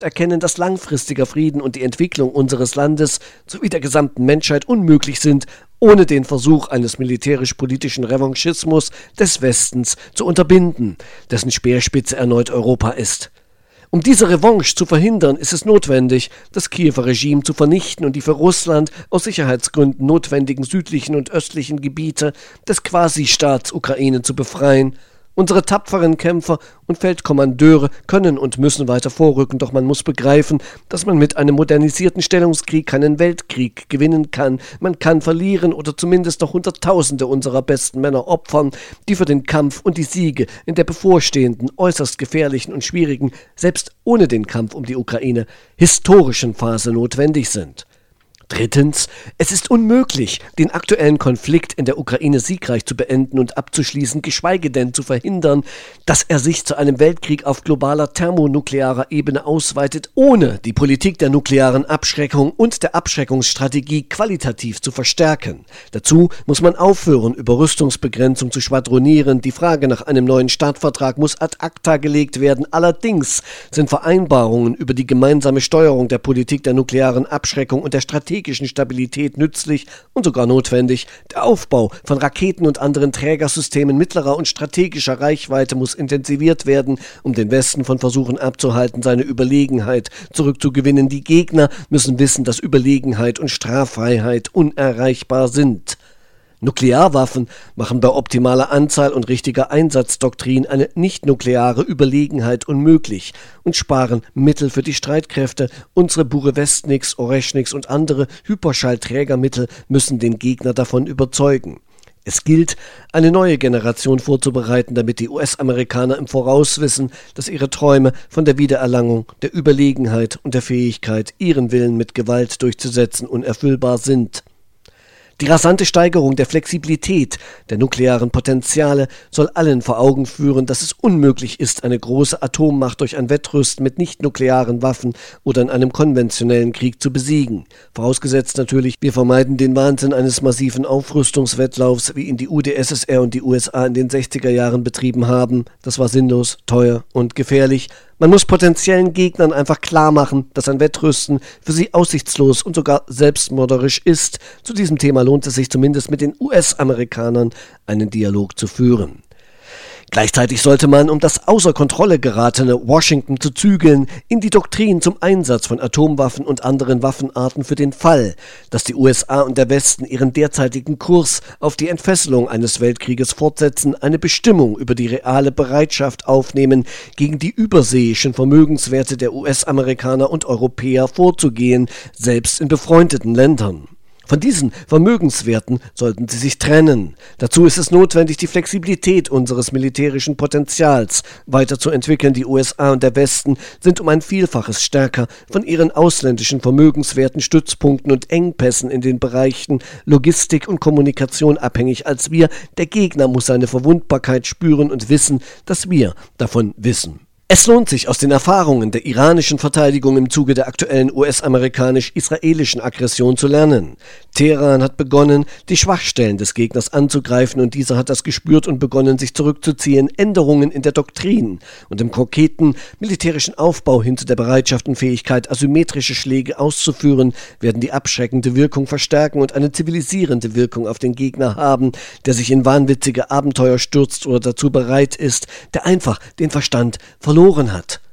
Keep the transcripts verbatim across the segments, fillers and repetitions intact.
erkennen, dass langfristiger Frieden und die Entwicklung unseres Landes sowie der gesamten Menschheit unmöglich sind, ohne den Versuch eines militärisch-politischen Revanchismus des Westens zu unterbinden, dessen Speerspitze erneut Europa ist. Um diese Revanche zu verhindern, ist es notwendig, das Kiewer Regime zu vernichten und die für Russland aus Sicherheitsgründen notwendigen südlichen und östlichen Gebiete des Quasi-Staats Ukraine zu befreien. Unsere tapferen Kämpfer und Feldkommandeure können und müssen weiter vorrücken, doch man muss begreifen, dass man mit einem modernisierten Stellungskrieg keinen Weltkrieg gewinnen kann. Man kann verlieren oder zumindest noch Hunderttausende unserer besten Männer opfern, die für den Kampf und die Siege in der bevorstehenden, äußerst gefährlichen und schwierigen, selbst ohne den Kampf um die Ukraine, historischen Phase notwendig sind. Drittens, es ist unmöglich, den aktuellen Konflikt in der Ukraine siegreich zu beenden und abzuschließen, geschweige denn zu verhindern, dass er sich zu einem Weltkrieg auf globaler thermonuklearer Ebene ausweitet, ohne die Politik der nuklearen Abschreckung und der Abschreckungsstrategie qualitativ zu verstärken. Dazu muss man aufhören, über Rüstungsbegrenzung zu schwadronieren. Die Frage nach einem neuen Startvertrag muss ad acta gelegt werden. Allerdings sind Vereinbarungen über die gemeinsame Steuerung der Politik der nuklearen Abschreckung und der Strategie Stabilität nützlich und sogar notwendig. Der Aufbau von Raketen und anderen Trägersystemen mittlerer und strategischer Reichweite muss intensiviert werden, um den Westen von Versuchen abzuhalten, seine Überlegenheit zurückzugewinnen. Die Gegner müssen wissen, dass Überlegenheit und Straffreiheit unerreichbar sind. Nuklearwaffen machen bei optimaler Anzahl und richtiger Einsatzdoktrin eine nicht-nukleare Überlegenheit unmöglich und sparen Mittel für die Streitkräfte. Unsere Burevestniks, Oreschniks und andere Hyperschallträgermittel müssen den Gegner davon überzeugen. Es gilt, eine neue Generation vorzubereiten, damit die U S-Amerikaner im Voraus wissen, dass ihre Träume von der Wiedererlangung, der Überlegenheit und der Fähigkeit, ihren Willen mit Gewalt durchzusetzen, unerfüllbar sind. Die rasante Steigerung der Flexibilität der nuklearen Potenziale soll allen vor Augen führen, dass es unmöglich ist, eine große Atommacht durch ein Wettrüsten mit nicht-nuklearen Waffen oder in einem konventionellen Krieg zu besiegen. Vorausgesetzt natürlich, wir vermeiden den Wahnsinn eines massiven Aufrüstungswettlaufs, wie ihn die U d S S R und die U S A in den sechziger Jahren betrieben haben. Das war sinnlos, teuer und gefährlich. Man muss potenziellen Gegnern einfach klar machen, dass ein Wettrüsten für sie aussichtslos und sogar selbstmörderisch ist. Zu diesem Thema lohnt es sich zumindest mit den U S-Amerikanern einen Dialog zu führen. Gleichzeitig sollte man, um das außer Kontrolle geratene Washington zu zügeln, in die Doktrin zum Einsatz von Atomwaffen und anderen Waffenarten für den Fall, dass die U S A und der Westen ihren derzeitigen Kurs auf die Entfesselung eines Weltkrieges fortsetzen, eine Bestimmung über die reale Bereitschaft aufnehmen, gegen die überseeischen Vermögenswerte der U S-Amerikaner und Europäer vorzugehen, selbst in befreundeten Ländern. Von diesen Vermögenswerten sollten sie sich trennen. Dazu ist es notwendig, die Flexibilität unseres militärischen Potenzials weiterzuentwickeln. Die U S A und der Westen sind um ein Vielfaches stärker von ihren ausländischen Vermögenswerten, Stützpunkten und Engpässen in den Bereichen Logistik und Kommunikation abhängig als wir. Der Gegner muss seine Verwundbarkeit spüren und wissen, dass wir davon wissen. Es lohnt sich, aus den Erfahrungen der iranischen Verteidigung im Zuge der aktuellen U S-amerikanisch-israelischen Aggression zu lernen. Teheran hat begonnen, die Schwachstellen des Gegners anzugreifen und dieser hat das gespürt und begonnen, sich zurückzuziehen. Änderungen in der Doktrin und im konkreten militärischen Aufbau hin zu der Bereitschaft und Fähigkeit, asymmetrische Schläge auszuführen, werden die abschreckende Wirkung verstärken und eine zivilisierende Wirkung auf den Gegner haben, der sich in wahnwitzige Abenteuer stürzt oder dazu bereit ist, der einfach den Verstand verloren hat.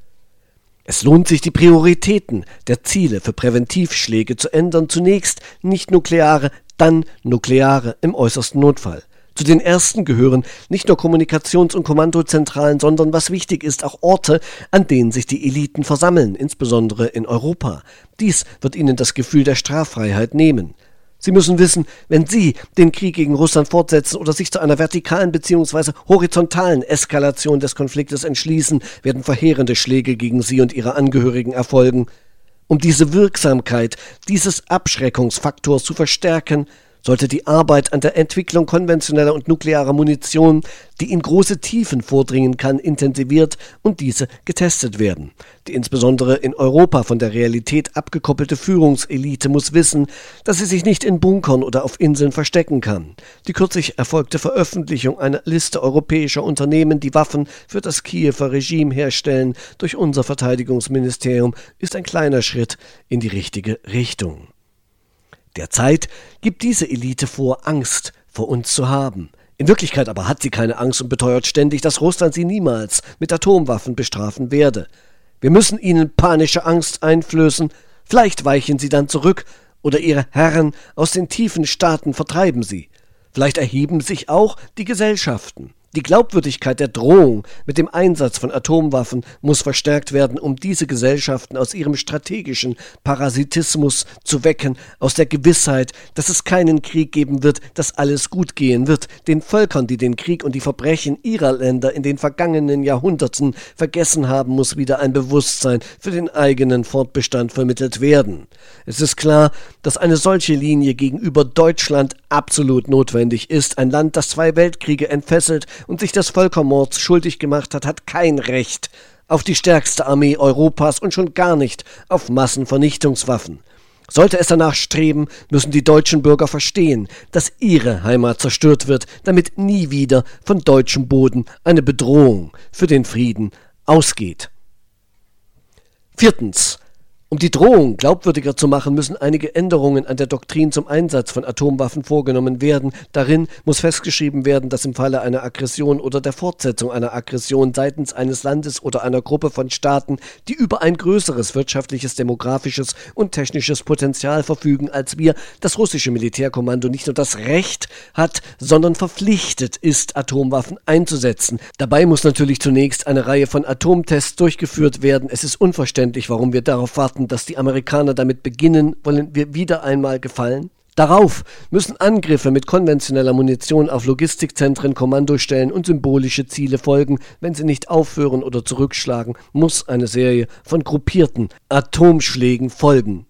Es lohnt sich, die Prioritäten der Ziele für Präventivschläge zu ändern. Zunächst nicht nukleare, dann nukleare im äußersten Notfall. Zu den ersten gehören nicht nur Kommunikations- und Kommandozentralen, sondern, was wichtig ist, auch Orte, an denen sich die Eliten versammeln, insbesondere in Europa. Dies wird ihnen das Gefühl der Straffreiheit nehmen. Sie müssen wissen, wenn Sie den Krieg gegen Russland fortsetzen oder sich zu einer vertikalen bzw. horizontalen Eskalation des Konfliktes entschließen, werden verheerende Schläge gegen Sie und Ihre Angehörigen erfolgen. Um diese Wirksamkeit dieses Abschreckungsfaktors zu verstärken, sollte die Arbeit an der Entwicklung konventioneller und nuklearer Munition, die in große Tiefen vordringen kann, intensiviert und diese getestet werden. Die insbesondere in Europa von der Realität abgekoppelte Führungselite muss wissen, dass sie sich nicht in Bunkern oder auf Inseln verstecken kann. Die kürzlich erfolgte Veröffentlichung einer Liste europäischer Unternehmen, die Waffen für das Kiewer Regime herstellen, durch unser Verteidigungsministerium, ist ein kleiner Schritt in die richtige Richtung. Derzeit gibt diese Elite vor, Angst vor uns zu haben. In Wirklichkeit aber hat sie keine Angst und beteuert ständig, dass Russland sie niemals mit Atomwaffen bestrafen werde. Wir müssen ihnen panische Angst einflößen, vielleicht weichen sie dann zurück oder ihre Herren aus den tiefen Staaten vertreiben sie. Vielleicht erheben sich auch die Gesellschaften. Die Glaubwürdigkeit der Drohung mit dem Einsatz von Atomwaffen muss verstärkt werden, um diese Gesellschaften aus ihrem strategischen Parasitismus zu wecken, aus der Gewissheit, dass es keinen Krieg geben wird, dass alles gut gehen wird, den Völkern, die den Krieg und die Verbrechen ihrer Länder in den vergangenen Jahrhunderten vergessen haben, muss wieder ein Bewusstsein für den eigenen Fortbestand vermittelt werden. Es ist klar, dass eine solche Linie gegenüber Deutschland absolut notwendig ist. Ein Land, das zwei Weltkriege entfesselt und sich des Völkermords schuldig gemacht hat, hat kein Recht auf die stärkste Armee Europas und schon gar nicht auf Massenvernichtungswaffen. Sollte es danach streben, müssen die deutschen Bürger verstehen, dass ihre Heimat zerstört wird, damit nie wieder von deutschem Boden eine Bedrohung für den Frieden ausgeht. Viertens. Um die Drohung glaubwürdiger zu machen, müssen einige Änderungen an der Doktrin zum Einsatz von Atomwaffen vorgenommen werden. Darin muss festgeschrieben werden, dass im Falle einer Aggression oder der Fortsetzung einer Aggression seitens eines Landes oder einer Gruppe von Staaten, die über ein größeres wirtschaftliches, demografisches und technisches Potenzial verfügen als wir, das russische Militärkommando nicht nur das Recht hat, sondern verpflichtet ist, Atomwaffen einzusetzen. Dabei muss natürlich zunächst eine Reihe von Atomtests durchgeführt werden. Es ist unverständlich, warum wir darauf warten, dass die Amerikaner damit beginnen, wollen wir wieder einmal gefallen? Darauf müssen Angriffe mit konventioneller Munition auf Logistikzentren, Kommandostellen und symbolische Ziele folgen. Wenn sie nicht aufhören oder zurückschlagen, muss eine Serie von gruppierten Atomschlägen folgen.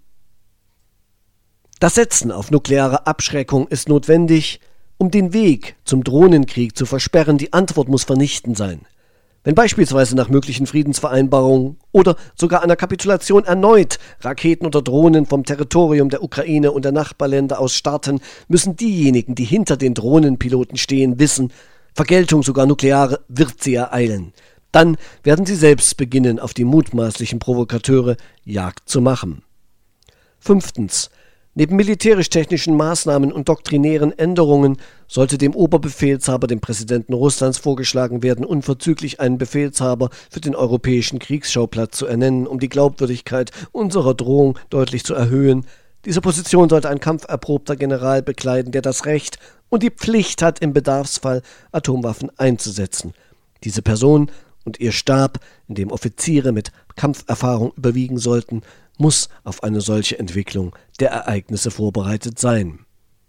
Das Setzen auf nukleare Abschreckung ist notwendig, um den Weg zum Drohnenkrieg zu versperren. Die Antwort muss vernichtend sein. Wenn beispielsweise nach möglichen Friedensvereinbarungen oder sogar einer Kapitulation erneut Raketen oder Drohnen vom Territorium der Ukraine und der Nachbarländer aus starten, müssen diejenigen, die hinter den Drohnenpiloten stehen, wissen, Vergeltung, sogar nukleare, wird sie ereilen. Dann werden sie selbst beginnen, auf die mutmaßlichen Provokateure Jagd zu machen. Fünftens. Neben militärisch-technischen Maßnahmen und doktrinären Änderungen sollte dem Oberbefehlshaber, dem Präsidenten Russlands, vorgeschlagen werden, unverzüglich einen Befehlshaber für den europäischen Kriegsschauplatz zu ernennen, um die Glaubwürdigkeit unserer Drohung deutlich zu erhöhen. Diese Position sollte ein kampferprobter General bekleiden, der das Recht und die Pflicht hat, im Bedarfsfall Atomwaffen einzusetzen. Diese Person und ihr Stab, in dem Offiziere mit Kampferfahrung überwiegen sollten, muss auf eine solche Entwicklung der Ereignisse vorbereitet sein.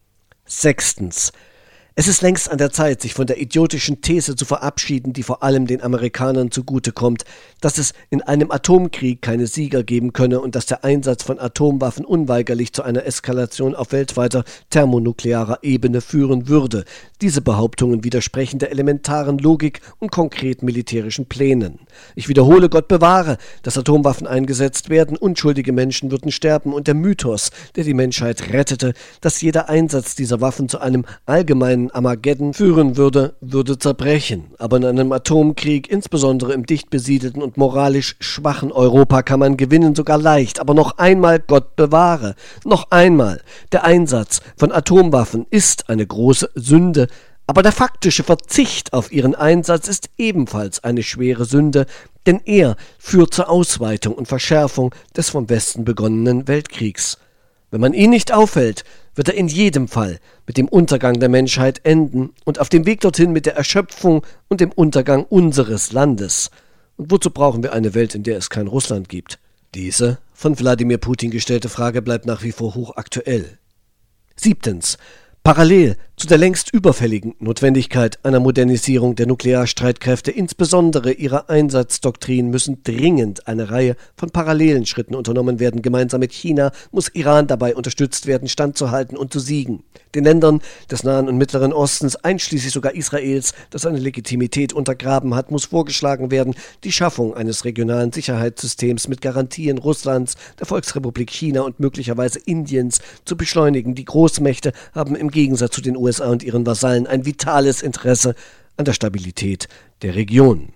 Sechstens. Es ist längst an der Zeit, sich von der idiotischen These zu verabschieden, die vor allem den Amerikanern zugutekommt, dass es in einem Atomkrieg keine Sieger geben könne und dass der Einsatz von Atomwaffen unweigerlich zu einer Eskalation auf weltweiter thermonuklearer Ebene führen würde. Diese Behauptungen widersprechen der elementaren Logik und konkret militärischen Plänen. Ich wiederhole, Gott bewahre, dass Atomwaffen eingesetzt werden, unschuldige Menschen würden sterben und der Mythos, der die Menschheit rettete, dass jeder Einsatz dieser Waffen zu einem allgemeinen Armageddon führen würde, würde zerbrechen. Aber in einem Atomkrieg, insbesondere im dicht besiedelten und moralisch schwachen Europa, kann man gewinnen, sogar leicht. Aber noch einmal, Gott bewahre, noch einmal, der Einsatz von Atomwaffen ist eine große Sünde, aber der faktische Verzicht auf ihren Einsatz ist ebenfalls eine schwere Sünde, denn er führt zur Ausweitung und Verschärfung des vom Westen begonnenen Weltkriegs. Wenn man ihn nicht aufhält, wird er in jedem Fall mit dem Untergang der Menschheit enden und auf dem Weg dorthin mit der Erschöpfung und dem Untergang unseres Landes. Und wozu brauchen wir eine Welt, in der es kein Russland gibt? Diese von Wladimir Putin gestellte Frage bleibt nach wie vor hochaktuell. Siebtens. Parallel zu der längst überfälligen Notwendigkeit einer Modernisierung der Nuklearstreitkräfte, insbesondere ihrer Einsatzdoktrin, müssen dringend eine Reihe von parallelen Schritten unternommen werden. Gemeinsam mit China muss Iran dabei unterstützt werden, standzuhalten und zu siegen. Den Ländern des Nahen und Mittleren Ostens, einschließlich sogar Israels, das seine Legitimität untergraben hat, muss vorgeschlagen werden, die Schaffung eines regionalen Sicherheitssystems mit Garantien Russlands, der Volksrepublik China und möglicherweise Indiens zu beschleunigen. Die Großmächte haben im Gegensatz zu den U S A und ihren Vasallen ein vitales Interesse an der Stabilität der Region.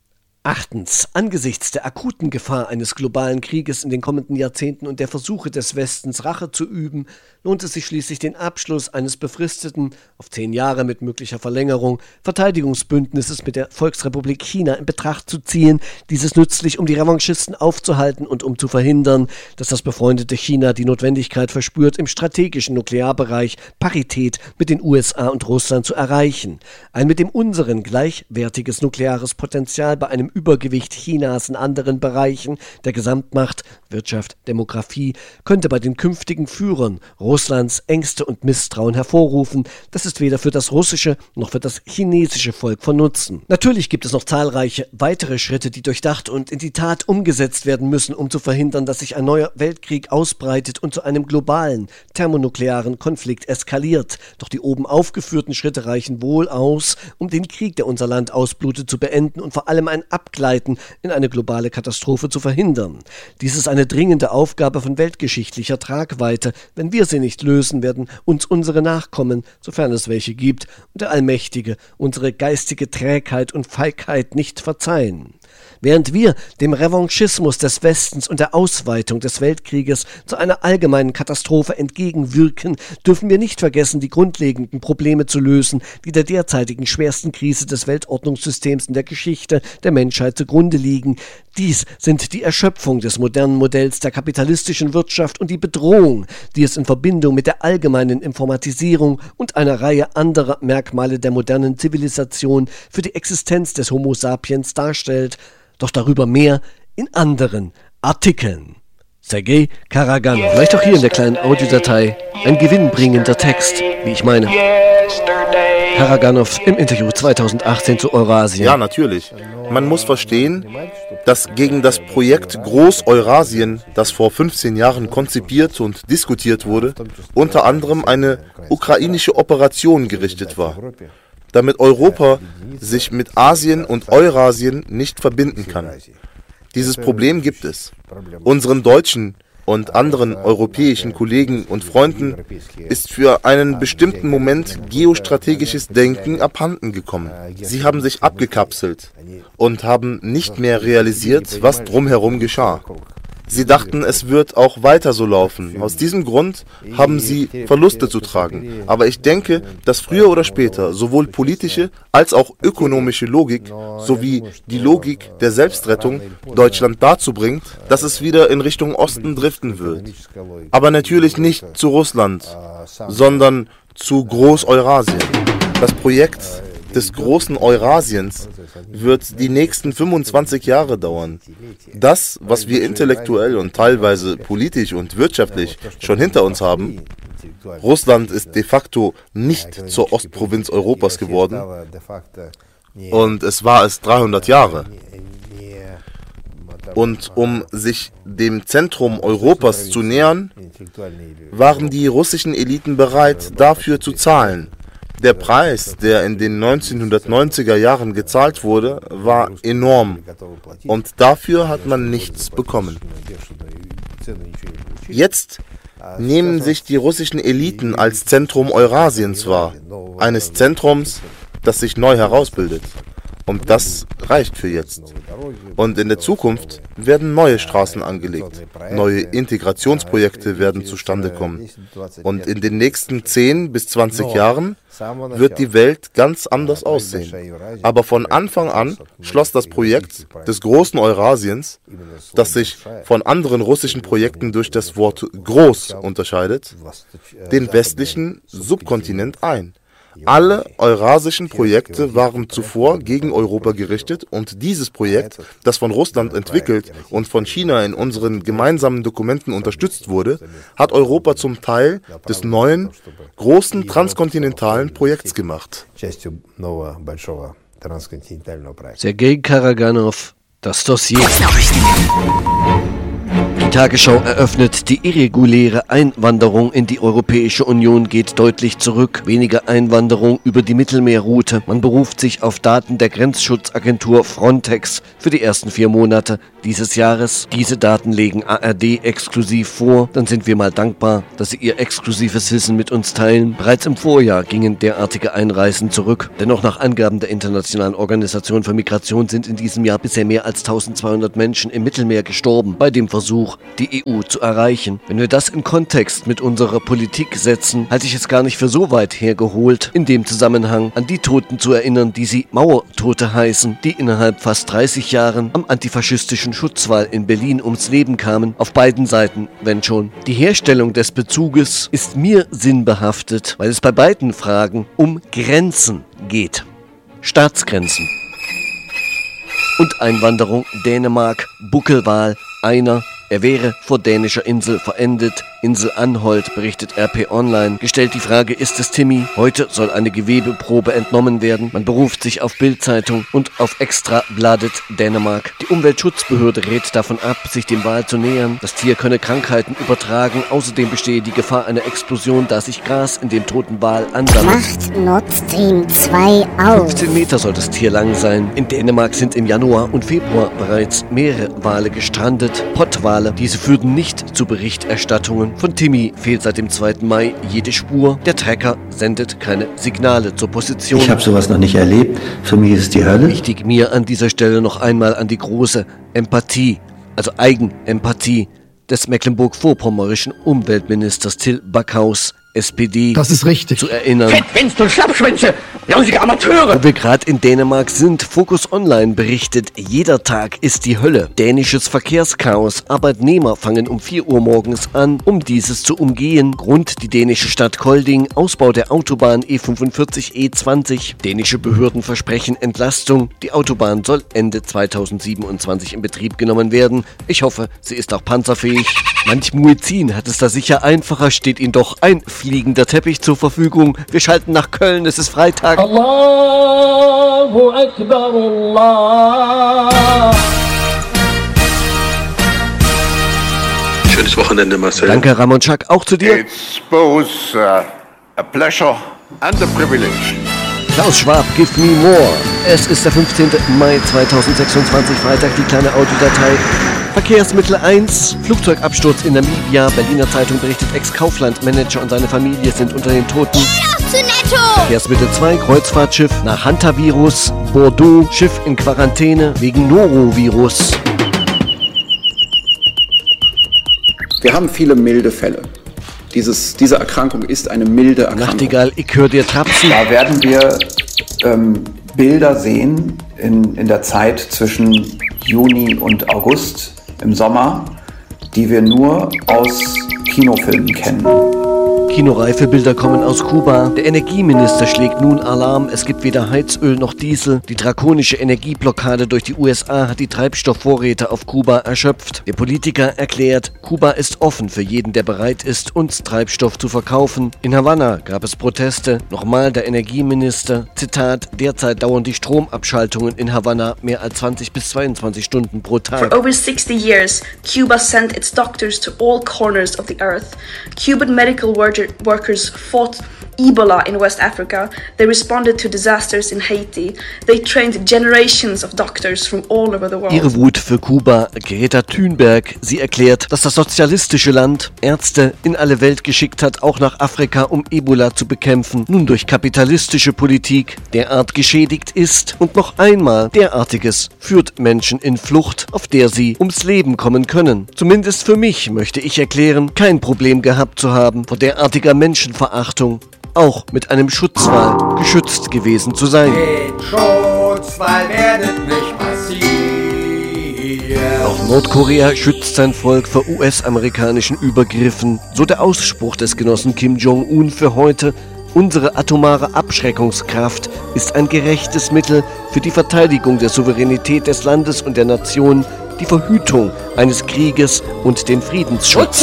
Achtens. Angesichts der akuten Gefahr eines globalen Krieges in den kommenden Jahrzehnten und der Versuche des Westens, Rache zu üben, lohnt es sich schließlich, den Abschluss eines befristeten, auf zehn Jahre mit möglicher Verlängerung, Verteidigungsbündnisses mit der Volksrepublik China in Betracht zu ziehen, dieses nützlich, um die Revanchisten aufzuhalten und um zu verhindern, dass das befreundete China die Notwendigkeit verspürt, im strategischen Nuklearbereich Parität mit den U S A und Russland zu erreichen. Ein mit dem unseren gleichwertiges nukleares Potenzial bei einem Übergewicht Chinas in anderen Bereichen der Gesamtmacht, Wirtschaft, Demografie, könnte bei den künftigen Führern Russlands Ängste und Misstrauen hervorrufen. Das ist weder für das russische noch für das chinesische Volk von Nutzen. Natürlich gibt es noch zahlreiche weitere Schritte, die durchdacht und in die Tat umgesetzt werden müssen, um zu verhindern, dass sich ein neuer Weltkrieg ausbreitet und zu einem globalen, thermonuklearen Konflikt eskaliert. Doch die oben aufgeführten Schritte reichen wohl aus, um den Krieg, der unser Land ausblutet, zu beenden und vor allem ein Abgleiten in eine globale Katastrophe zu verhindern. Dies ist eine dringende Aufgabe von weltgeschichtlicher Tragweite. Wenn wir sie nicht lösen, werden uns unsere Nachkommen, sofern es welche gibt, und der Allmächtige unsere geistige Trägheit und Feigheit nicht verzeihen. Während wir dem Revanchismus des Westens und der Ausweitung des Weltkrieges zu einer allgemeinen Katastrophe entgegenwirken, dürfen wir nicht vergessen, die grundlegenden Probleme zu lösen, die der derzeitigen schwersten Krise des Weltordnungssystems in der Geschichte der Menschheit zugrunde liegen. Dies sind die Erschöpfung des modernen Modells der kapitalistischen Wirtschaft und die Bedrohung, die es in Verbindung mit der allgemeinen Informatisierung und einer Reihe anderer Merkmale der modernen Zivilisation für die Existenz des Homo sapiens darstellt. Doch darüber mehr in anderen Artikeln. Sergei Karaganov. Vielleicht auch hier in der kleinen Audiodatei ein gewinnbringender Text, wie ich meine. Karaganov im Interview zweitausendachtzehn zu Eurasien. Ja, natürlich. Man muss verstehen, dass gegen das Projekt Groß-Eurasien, das vor fünfzehn Jahren konzipiert und diskutiert wurde, unter anderem eine ukrainische Operation gerichtet war, damit Europa sich mit Asien und Eurasien nicht verbinden kann. Dieses Problem gibt es. Unseren deutschen und anderen europäischen Kollegen und Freunden ist für einen bestimmten Moment geostrategisches Denken abhanden gekommen. Sie haben sich abgekapselt und haben nicht mehr realisiert, was drumherum geschah. Sie dachten, es wird auch weiter so laufen. Aus diesem Grund haben sie Verluste zu tragen. Aber ich denke, dass früher oder später sowohl politische als auch ökonomische Logik sowie die Logik der Selbstrettung Deutschland dazu bringt, dass es wieder in Richtung Osten driften wird. Aber natürlich nicht zu Russland, sondern zu Groß-Eurasien. Das Projekt des großen Eurasiens wird die nächsten fünfundzwanzig Jahre dauern. Das, was wir intellektuell und teilweise politisch und wirtschaftlich schon hinter uns haben, Russland ist de facto nicht zur Ostprovinz Europas geworden und es war es dreihundert Jahre. Und um sich dem Zentrum Europas zu nähern, waren die russischen Eliten bereit, dafür zu zahlen. Der Preis, der in den neunzehnhundertneunziger Jahren gezahlt wurde, war enorm und dafür hat man nichts bekommen. Jetzt nehmen sich die russischen Eliten als Zentrum Eurasiens wahr, eines Zentrums, das sich neu herausbildet. Und das reicht für jetzt. Und in der Zukunft werden neue Straßen angelegt, neue Integrationsprojekte werden zustande kommen. Und in den nächsten zehn bis zwanzig Jahren wird die Welt ganz anders aussehen. Aber von Anfang an schloss das Projekt des großen Eurasiens, das sich von anderen russischen Projekten durch das Wort groß unterscheidet, den westlichen Subkontinent ein. Alle eurasischen Projekte waren zuvor gegen Europa gerichtet und dieses Projekt, das von Russland entwickelt und von China in unseren gemeinsamen Dokumenten unterstützt wurde, hat Europa zum Teil des neuen, großen transkontinentalen Projekts gemacht. Sergei Karaganov, das Dossier. Die Tagesschau eröffnet, die irreguläre Einwanderung in die Europäische Union geht deutlich zurück. Weniger Einwanderung über die Mittelmeerroute. Man beruft sich auf Daten der Grenzschutzagentur Frontex für die ersten vier Monate dieses Jahres. Diese Daten legen A R D exklusiv vor. Dann sind wir mal dankbar, dass sie ihr exklusives Wissen mit uns teilen. Bereits im Vorjahr gingen derartige Einreisen zurück. Dennoch nach Angaben der Internationalen Organisation für Migration sind in diesem Jahr bisher mehr als eintausendzweihundert Menschen im Mittelmeer gestorben bei dem Versuch, die E U zu erreichen. Wenn wir das in Kontext mit unserer Politik setzen, halte ich es gar nicht für so weit hergeholt, in dem Zusammenhang an die Toten zu erinnern, die sie Mauertote heißen, die innerhalb fast dreißig Jahren am antifaschistischen Schutzwall in Berlin ums Leben kamen, auf beiden Seiten, wenn schon. Die Herstellung des Bezuges ist mir sinnbehaftet, weil es bei beiden Fragen um Grenzen geht. Staatsgrenzen und Einwanderung. Dänemark, Buckelwal, einer. Er wäre vor dänischer Insel verendet. Insel Anholt, berichtet R P Online. Gestellt die Frage, ist es Timmy? Heute soll eine Gewebeprobe entnommen werden. Man beruft sich auf Bild-Zeitung und auf Extrabladet Dänemark. Die Umweltschutzbehörde rät davon ab, sich dem Wal zu nähern. Das Tier könne Krankheiten übertragen. Außerdem bestehe die Gefahr einer Explosion, da sich Gras in dem toten Wal ansammelt. Macht Nord Stream zwei aus. fünfzehn Meter soll das Tier lang sein. In Dänemark sind im Januar und Februar bereits mehrere Wale gestrandet. Pottwale. Diese führten nicht zu Berichterstattungen. Von Timmy fehlt seit dem zweiten Mai jede Spur. Der Tracker sendet keine Signale zur Position. Ich habe sowas noch nicht erlebt. Für mich ist es die Hölle. Wichtig mir an dieser Stelle noch einmal an die große Empathie, also Eigenempathie des mecklenburg-vorpommerischen Umweltministers Till Backhaus, S P D, das ist richtig, zu erinnern. Fettwinst und Schlappschwänze, lausige Amateure! Wo wir gerade in Dänemark sind, Focus Online berichtet, jeder Tag ist die Hölle. Dänisches Verkehrschaos. Arbeitnehmer fangen um vier Uhr morgens an, um dieses zu umgehen. Grund die dänische Stadt Kolding, Ausbau der Autobahn E fünfundvierzig E zwanzig. Dänische Behörden versprechen Entlastung. Die Autobahn soll Ende zweitausendsiebenundzwanzig in Betrieb genommen werden. Ich hoffe, sie ist auch panzerfähig. Manch Muezzin hat es da sicher einfacher, steht ihnen doch ein fliegender Teppich zur Verfügung. Wir schalten nach Köln, es ist Freitag. Allahu Akbar, Allah. Schönes Wochenende, Marcel. Danke, Ramon Schack, auch zu dir. It's both uh, a pleasure and a privilege. Klaus Schwab, Give Me More. Es ist der fünfzehnte Mai zweitausendsechsundzwanzig, Freitag, die kleine Audiodatei. Verkehrsmittel eins, Flugzeugabsturz in Namibia. Berliner Zeitung berichtet, Ex-Kaufland-Manager und seine Familie sind unter den Toten. Zu netto! Verkehrsmittel zwei, Kreuzfahrtschiff nach Hantavirus. Bordeaux, Schiff in Quarantäne wegen Norovirus. Wir haben viele milde Fälle. Dieses, diese Erkrankung ist eine milde Erkrankung. Nachtigall, ich höre dir trapsen. Da werden wir ähm, Bilder sehen in, in der Zeit zwischen Juni und August im Sommer, die wir nur aus Kinofilmen kennen. Kinoreife Bilder kommen aus Kuba. Der Energieminister schlägt nun Alarm. Es gibt weder Heizöl noch Diesel. Die drakonische Energieblockade durch die U S A hat die Treibstoffvorräte auf Kuba erschöpft. Der Politiker erklärt, Kuba ist offen für jeden, der bereit ist, uns Treibstoff zu verkaufen. In Havanna gab es Proteste. Nochmal der Energieminister. Zitat, derzeit dauern die Stromabschaltungen in Havanna mehr als zwanzig bis zweiundzwanzig Stunden pro Tag. For over sixty years, Cuba sent its doctors to all corners of the earth. Cuban medical workers Workers fought Ebola in West Africa. They responded to disasters in Haiti. They trained generations of doctors from all over the world. Ihre Wut für Kuba, Greta Thunberg. Sie erklärt, dass das sozialistische Land Ärzte in alle Welt geschickt hat, auch nach Afrika, um Ebola zu bekämpfen, nun durch kapitalistische Politik derart geschädigt ist. Und noch einmal, derartiges führt Menschen in Flucht, auf der sie ums Leben kommen können. Zumindest für mich möchte ich erklären, kein Problem gehabt zu haben, vor derartiger Menschenverachtung auch mit einem Schutzwall geschützt gewesen zu sein. Den Schutzwall werdet nicht passieren. Auch Nordkorea schützt sein Volk vor U S-amerikanischen Übergriffen. So der Ausspruch des Genossen Kim Jong-un für heute. Unsere atomare Abschreckungskraft ist ein gerechtes Mittel für die Verteidigung der Souveränität des Landes und der Nation, die Verhütung eines Krieges und den Friedensschutz.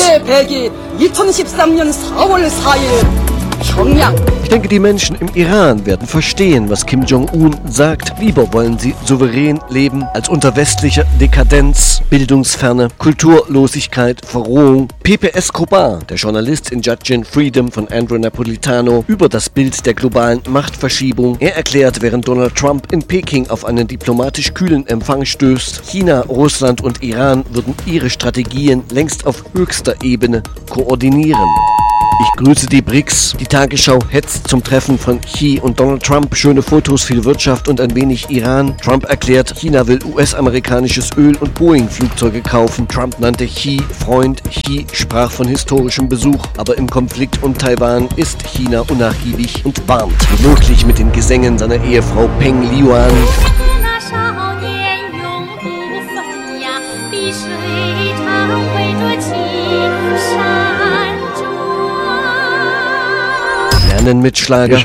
Ich denke, die Menschen im Iran werden verstehen, was Kim Jong-un sagt. Lieber wollen sie souverän leben, als unter westlicher Dekadenz, Bildungsferne, Kulturlosigkeit, Verrohung. Pepe Escobar, der Journalist in Judging Freedom von Andrew Napolitano, über das Bild der globalen Machtverschiebung. Er erklärt, während Donald Trump in Peking auf einen diplomatisch kühlen Empfang stößt, China, Russland und Iran würden ihre Strategien längst auf höchster Ebene koordinieren. Ich grüße die B R I C S. Die Tagesschau hetzt zum Treffen von Xi und Donald Trump. Schöne Fotos, viel Wirtschaft und ein wenig Iran. Trump erklärt, China will U S-amerikanisches Öl und Boeing-Flugzeuge kaufen. Trump nannte Xi Freund. Xi sprach von historischem Besuch. Aber im Konflikt um Taiwan ist China unnachgiebig und warnt, womöglich mit den Gesängen seiner Ehefrau Peng Liyuan. Mitschlager.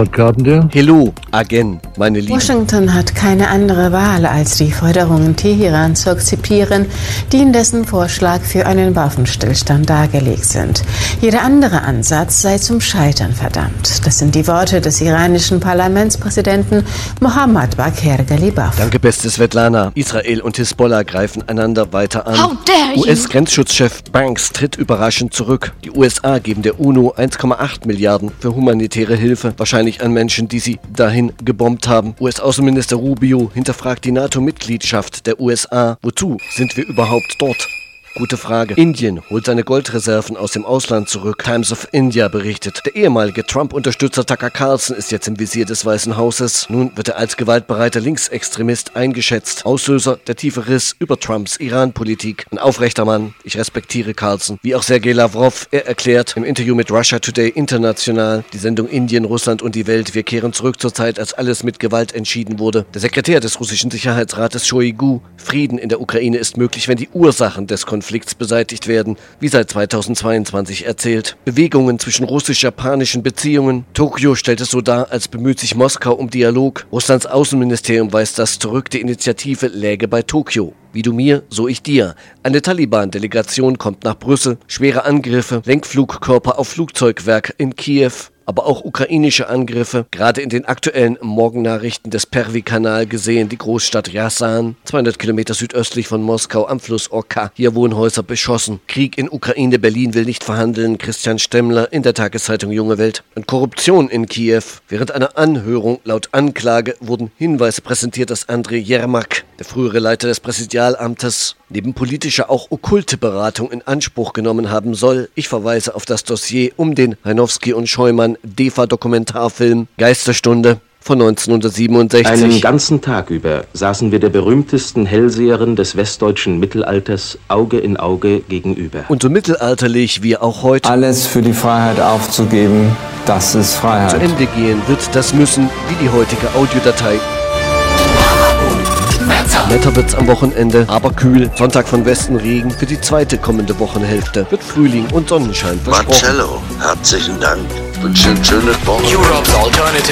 Hello, again, meine Lieben. Washington hat keine andere Wahl, als die Forderungen Teherans zu akzeptieren, die in dessen Vorschlag für einen Waffenstillstand dargelegt sind. Jeder andere Ansatz sei zum Scheitern verdammt. Das sind die Worte des iranischen Parlamentspräsidenten Mohammad Bagher Ghalibaf. Danke, beste Svetlana. Israel und Hisbollah greifen einander weiter an. How dare you? U S-Grenzschutzchef Banks tritt überraschend zurück. Die U S A geben der UNO eins Komma acht Milliarden für humanitäre Hilfe, wahrscheinlich an Menschen, die sie dahin gebombt haben. U S-Außenminister Rubio hinterfragt die NATO-Mitgliedschaft der U S A. Wozu sind wir überhaupt dort? Gute Frage. Indien holt seine Goldreserven aus dem Ausland zurück. Times of India berichtet. Der ehemalige Trump-Unterstützer Tucker Carlson ist jetzt im Visier des Weißen Hauses. Nun wird er als gewaltbereiter Linksextremist eingeschätzt. Auslöser der tiefe Riss über Trumps Iran-Politik. Ein aufrechter Mann. Ich respektiere Carlson. Wie auch Sergei Lavrov. Er erklärt im Interview mit Russia Today International, die Sendung Indien, Russland und die Welt, wir kehren zurück zur Zeit, als alles mit Gewalt entschieden wurde. Der Sekretär des russischen Sicherheitsrates Shoigu. Frieden in der Ukraine ist möglich, wenn die Ursachen des Konflikts Konflikts beseitigt werden, wie seit zweitausendzweiundzwanzig erzählt. Bewegungen zwischen russisch-japanischen Beziehungen. Tokio stellt es so dar, als bemüht sich Moskau um Dialog. Russlands Außenministerium weist das zurück, die Initiative läge bei Tokio. Wie du mir, so ich dir. Eine Taliban-Delegation kommt nach Brüssel. Schwere Angriffe, Lenkflugkörper auf Flugzeugwerk in Kiew. Aber auch ukrainische Angriffe, gerade in den aktuellen Morgennachrichten des Pervi-Kanal gesehen, die Großstadt Rjasan, zweihundert Kilometer südöstlich von Moskau am Fluss Oka, hier Wohnhäuser beschossen. Krieg in Ukraine, Berlin will nicht verhandeln, Christian Stemmler in der Tageszeitung Junge Welt. Und Korruption in Kiew. Während einer Anhörung laut Anklage wurden Hinweise präsentiert, dass Andrei Jermak, der frühere Leiter des Präsidialamtes, neben politischer auch okkulte Beratung in Anspruch genommen haben soll. Ich verweise auf das Dossier um den Heinowski und Scheumann D E F A-Dokumentarfilm Geisterstunde von neunzehnhundertsiebenundsechzig. Einen ganzen Tag über saßen wir der berühmtesten Hellseherin des westdeutschen Mittelalters Auge in Auge gegenüber. Und so mittelalterlich wie auch heute. Alles für die Freiheit aufzugeben, das ist Freiheit. Zu Ende gehen wird das müssen, wie die heutige Audiodatei. Wetter wird's am Wochenende, aber kühl. Sonntag von Westen Regen. Für die zweite kommende Wochenhälfte wird Frühling und Sonnenschein versprochen. Marcello, herzlichen Dank. Wünsche ein schönes Wochenende.